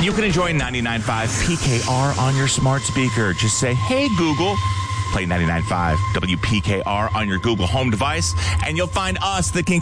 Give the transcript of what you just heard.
you can enjoy 99.5 PKR on your smart speaker. Just say, hey, Google, play 99.5 WPKR on your Google Home device, and you'll find us, the King